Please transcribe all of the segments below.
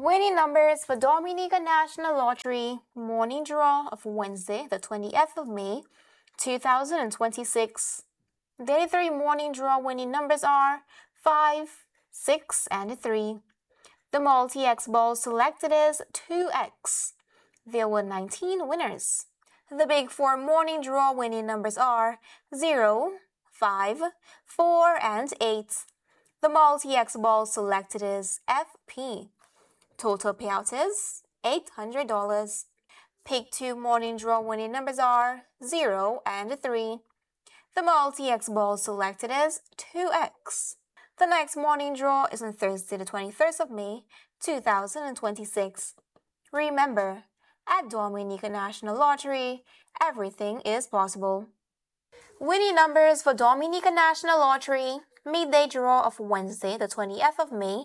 Winning numbers for Dominica National Lottery morning draw of Wednesday, the 20th of May, 2026. Day 3 morning draw winning numbers are 5, 6, and 3. The multi-X ball selected is 2X. There were 19 winners. The Big 4 morning draw winning numbers are 0, 5, 4, and 8. The multi-X ball selected is FP. Total payout is $800. Pick 2 morning draw winning numbers are 0 and 3. The multi-X ball selected is 2X. The next morning draw is on Thursday, the 21st of May, 2026. Remember, at Dominica National Lottery, everything is possible. Winning numbers for Dominica National Lottery midday draw of Wednesday, the 20th of May,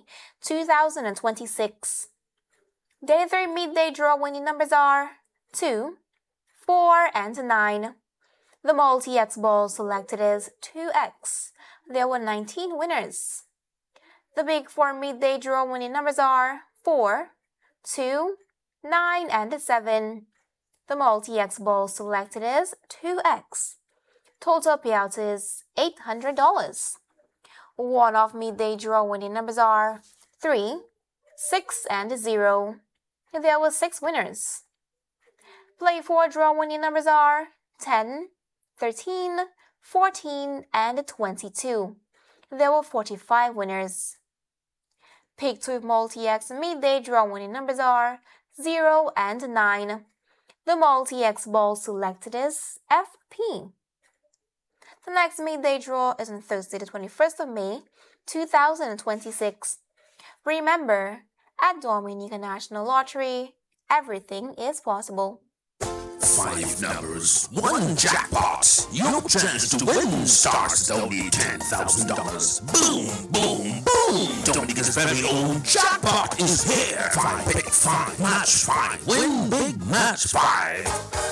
2026. Day 3 midday draw winning numbers are 2, 4, and 9. The multi-X ball selected is 2X. There were 19 winners. The Big 4 midday draw winning numbers are 4, 2, 9, and 7. The multi-X ball selected is 2X. Total payout is $800. One-off midday draw winning numbers are 3, 6, and 0. There were 6 winners. Play 4 draw winning numbers are 10, 13, 14, and 22. There were 45 winners. Pick 2 multi-X midday draw winning numbers are 0 and 9. The multi-X ball selected is FP. The next midday draw is on Thursday, the 21st of May, 2026. Remember, at Dominica National Lottery, everything is possible. 5 numbers, 1 jackpot. Your chance to win starts at only $10,000. Boom, boom, boom. Dominica's very own jackpot is here. 5 pick 5, match 5. Win big, match 5.